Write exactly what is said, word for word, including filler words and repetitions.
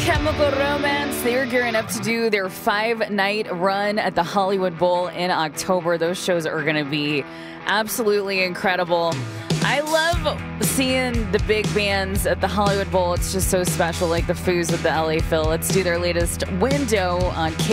Chemical Romance. They are gearing up to do their five-night run at the Hollywood Bowl in October. Those shows are going to be absolutely incredible. I love seeing the big bands at the Hollywood Bowl. It's just so special, like the Foos with the L A Phil. Let's do their latest Window on K